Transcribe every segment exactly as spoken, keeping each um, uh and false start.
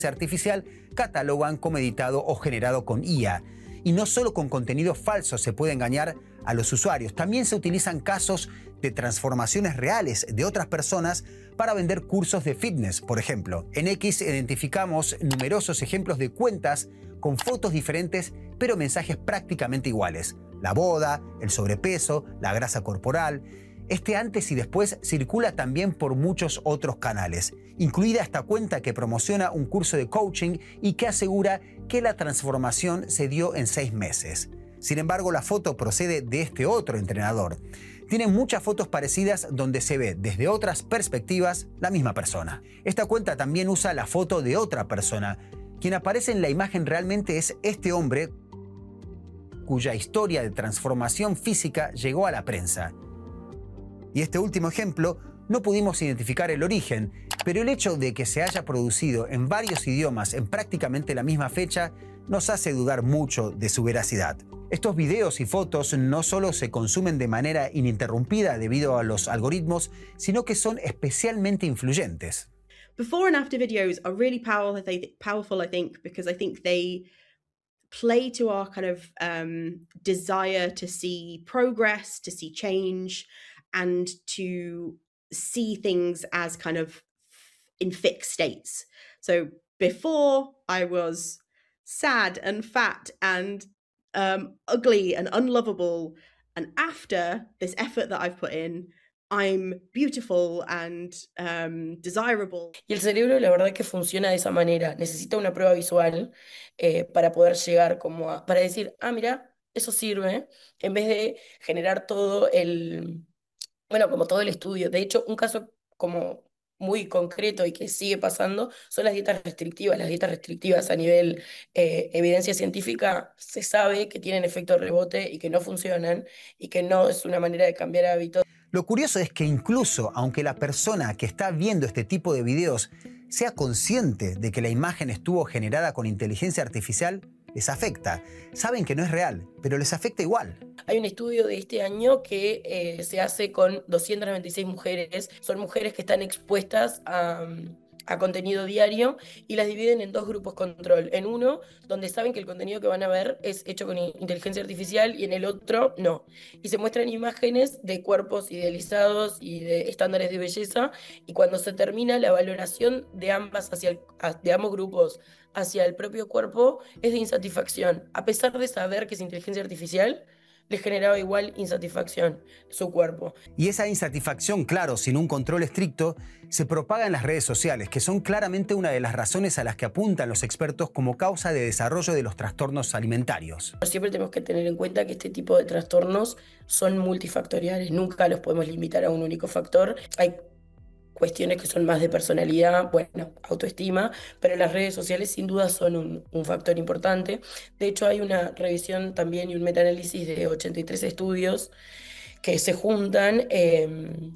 artificial catalogan como editado o generado con I A. Y no solo con contenido falso se puede engañar a los usuarios, también se utilizan casos de transformaciones reales de otras personas para vender cursos de fitness, por ejemplo. En X identificamos numerosos ejemplos de cuentas con fotos diferentes, pero mensajes prácticamente iguales. La boda, el sobrepeso, la grasa corporal. Este antes y después circula también por muchos otros canales, incluida esta cuenta que promociona un curso de coaching y que asegura que la transformación se dio en seis meses. Sin embargo, la foto procede de este otro entrenador. Tiene muchas fotos parecidas donde se ve desde otras perspectivas la misma persona. Esta cuenta también usa la foto de otra persona. Quien aparece en la imagen realmente es este hombre cuya historia de transformación física llegó a la prensa. Y este último ejemplo, no pudimos identificar el origen, pero el hecho de que se haya producido en varios idiomas en prácticamente la misma fecha nos hace dudar mucho de su veracidad. Estos videos y fotos no solo se consumen de manera ininterrumpida debido a los algoritmos, sino que son especialmente influyentes. Before and after videos are really powerful, powerful, I think, because I think they play to our kind of um, desire to see progress, to see change, and to see things as kind of in fixed states. So before I was sad and fat and um, ugly and unlovable, and after this effort that I've put in, I'm beautiful and um, desirable. Y el cerebro, la verdad que funciona de esa manera. Necesita una prueba visual eh, para poder llegar como a, para decir, ah, mira, eso sirve, en vez de generar todo el, bueno, como todo el estudio. De hecho, un caso como muy concreto y que sigue pasando son las dietas restrictivas. Las dietas restrictivas a nivel eh, evidencia científica se sabe que tienen efecto rebote y que no funcionan y que no es una manera de cambiar hábitos. Lo curioso es que incluso aunque la persona que está viendo este tipo de videos sea consciente de que la imagen estuvo generada con inteligencia artificial, les afecta. Saben que no es real, pero les afecta igual. Hay un estudio de este año que eh, se hace con doscientas noventa y seis mujeres. Son mujeres que están expuestas a, a contenido diario y las dividen en dos grupos control. En uno, donde saben que el contenido que van a ver es hecho con inteligencia artificial, y en el otro, no. Y se muestran imágenes de cuerpos idealizados y de estándares de belleza, y cuando se termina la valoración de, ambas hacia el, de ambos grupos hacia el propio cuerpo es de insatisfacción. A pesar de saber que es inteligencia artificial, les generaba igual insatisfacción su cuerpo. Y esa insatisfacción, claro, sin un control estricto, se propaga en las redes sociales, que son claramente una de las razones a las que apuntan los expertos como causa de desarrollo de los trastornos alimentarios. Siempre tenemos que tener en cuenta que este tipo de trastornos son multifactoriales, nunca los podemos limitar a un único factor. Hay cuestiones que son más de personalidad, bueno, autoestima, pero las redes sociales sin duda son un, un factor importante. De hecho, hay una revisión también y un metaanálisis de ochenta y tres estudios que se juntan eh,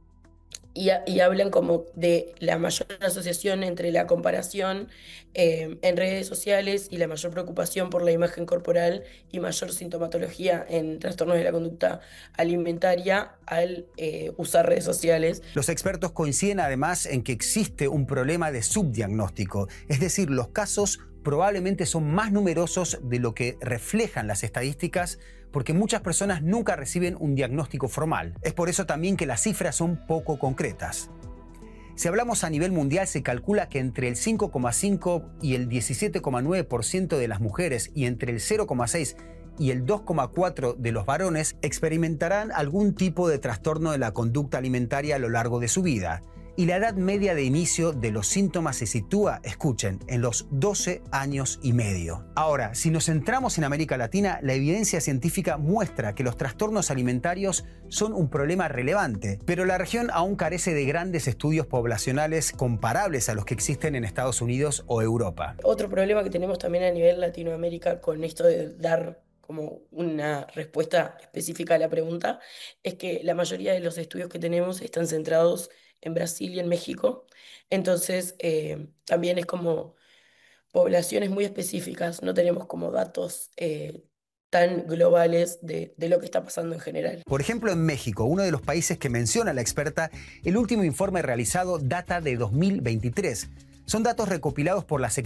y, y hablan como de la mayor asociación entre la comparación eh, en redes sociales y la mayor preocupación por la imagen corporal y mayor sintomatología en trastornos de la conducta alimentaria al eh, usar redes sociales. Los expertos coinciden además en que existe un problema de subdiagnóstico, es decir, los casos probablemente son más numerosos de lo que reflejan las estadísticas, porque muchas personas nunca reciben un diagnóstico formal. Es por eso también que las cifras son poco concretas. Si hablamos a nivel mundial, se calcula que entre el cinco coma cinco y el diecisiete coma nueve por ciento de las mujeres y entre el cero coma seis y el dos coma cuatro por ciento de los varones experimentarán algún tipo de trastorno de la conducta alimentaria a lo largo de su vida. Y la edad media de inicio de los síntomas se sitúa, escuchen, en los doce años y medio. Ahora, si nos centramos en América Latina, la evidencia científica muestra que los trastornos alimentarios son un problema relevante, pero la región aún carece de grandes estudios poblacionales comparables a los que existen en Estados Unidos o Europa. Otro problema que tenemos también a nivel Latinoamérica con esto de dar como una respuesta específica a la pregunta, es que la mayoría de los estudios que tenemos están centrados en Brasil y en México. Entonces, eh, también es como poblaciones muy específicas, no tenemos como datos eh, tan globales de, de lo que está pasando en general. Por ejemplo, en México, uno de los países que menciona la experta, el último informe realizado data de dos mil veintitrés. Son datos recopilados por la Secretaría